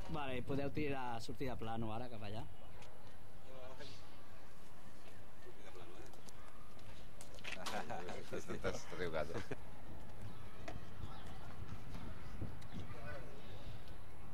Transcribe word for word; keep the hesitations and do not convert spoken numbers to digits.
Vale, podeu tirar sortir de plano ara cap allà. Estàs riugant.